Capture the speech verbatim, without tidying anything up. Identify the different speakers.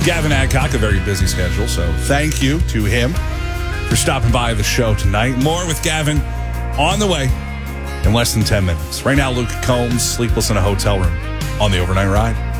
Speaker 1: Gavin Adcock, a very busy schedule, so thank you to him for stopping by the show tonight. More with Gavin on the way in less than ten minutes. Right now, Luke Combs, Sleepless in a Hotel Room on the Overnight Ride.